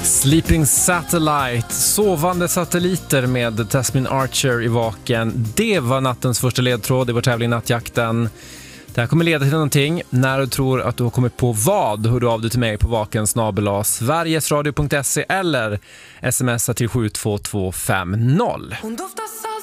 Sleeping Satellite, sovande satelliter med Tasmin Archer i vaken. Det var nattens första ledtråd i vår tävling Nattjakten. Det här kommer leda till någonting. När du tror att du har kommit på vad, hör du av dig till mig på vaken@sverigesradio.se eller smsa till 72250.